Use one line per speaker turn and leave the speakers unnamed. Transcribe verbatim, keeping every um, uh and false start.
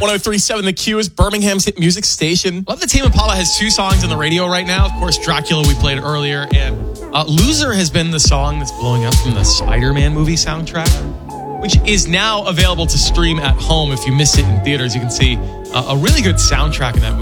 one oh three point seven The Q is Birmingham's hit music station.
Love that Tame Impala has two songs on the radio right now. Of course, Dracula we played earlier, and uh, Loser has been the song that's blowing up from the Spider-Man movie soundtrack, which is now available to stream at home. If you missed it in theaters, you can see uh, a really good soundtrack in that movie.